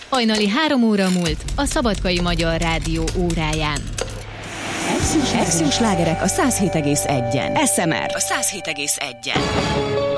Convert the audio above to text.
Hajnali 3 óra múlt a Szabadkai Magyar Rádió óráján. Extraslágerek a 107,1-en. SMR a 107,1-en.